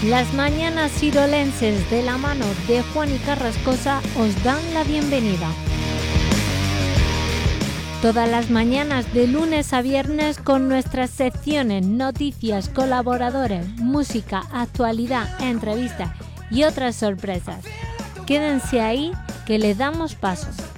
Las mañanas sirolenses de la mano de Juan y Carrascosa os dan la bienvenida. Todas las mañanas de lunes a viernes con nuestras secciones, noticias, colaboradores, música, actualidad, entrevistas y otras sorpresas. Quédense ahí que les damos paso.